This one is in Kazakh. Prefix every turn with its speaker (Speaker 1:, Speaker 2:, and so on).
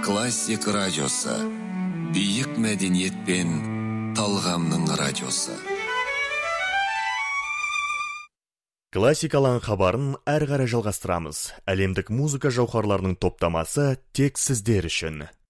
Speaker 1: Классик радиосы. Биік мәдениет пен талғамның радиосы.
Speaker 2: Классикалан хабарын әрі қарай жалғастырамыз. Әлемдік музыка жауһарларының топтамасы тек сіздер үшін.